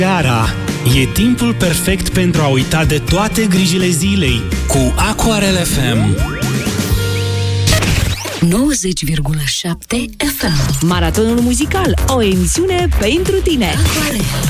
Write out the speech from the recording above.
Seara e timpul perfect pentru a uita de toate grijile zilei cu Aquarel FM 90,7 FM. Maratonul muzical, o emisiune pentru tine. Aquarel.